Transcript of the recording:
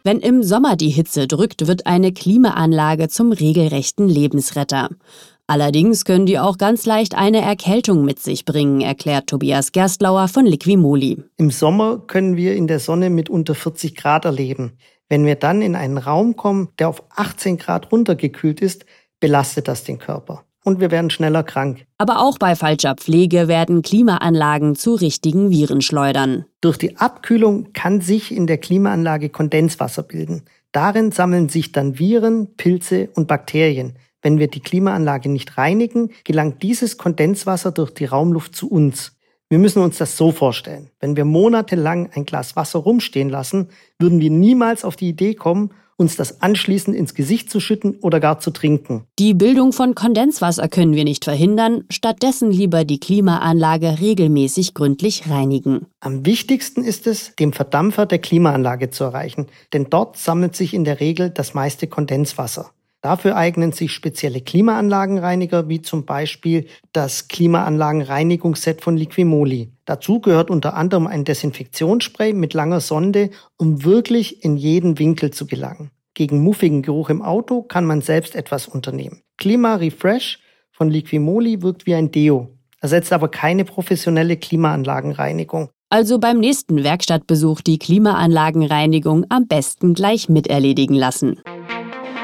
Wenn im Sommer die Hitze drückt, wird eine Klimaanlage zum regelrechten Lebensretter. Allerdings können die auch ganz leicht eine Erkältung mit sich bringen, erklärt Tobias Gerstlauer von Liquimoli. Im Sommer können wir in der Sonne mit unter 40 Grad erleben. Wenn wir dann in einen Raum kommen, der auf 18 Grad runtergekühlt ist, belastet das den Körper. Und wir werden schneller krank. Aber auch bei falscher Pflege werden Klimaanlagen zu richtigen Virenschleudern. Durch die Abkühlung kann sich in der Klimaanlage Kondenswasser bilden. Darin sammeln sich dann Viren, Pilze und Bakterien. Wenn wir die Klimaanlage nicht reinigen, gelangt dieses Kondenswasser durch die Raumluft zu uns. Wir müssen uns das so vorstellen. Wenn wir monatelang ein Glas Wasser rumstehen lassen, würden wir niemals auf die Idee kommen, uns das anschließend ins Gesicht zu schütten oder gar zu trinken. Die Bildung von Kondenswasser können wir nicht verhindern, stattdessen lieber die Klimaanlage regelmäßig gründlich reinigen. Am wichtigsten ist es, den Verdampfer der Klimaanlage zu erreichen, denn dort sammelt sich in der Regel das meiste Kondenswasser. Dafür eignen sich spezielle Klimaanlagenreiniger, wie zum Beispiel das Klimaanlagenreinigungsset von Liquimoli. Dazu gehört unter anderem ein Desinfektionsspray mit langer Sonde, um wirklich in jeden Winkel zu gelangen. Gegen muffigen Geruch im Auto kann man selbst etwas unternehmen. Klima Refresh von Liquimoli wirkt wie ein Deo, ersetzt aber keine professionelle Klimaanlagenreinigung. Also beim nächsten Werkstattbesuch die Klimaanlagenreinigung am besten gleich miterledigen lassen.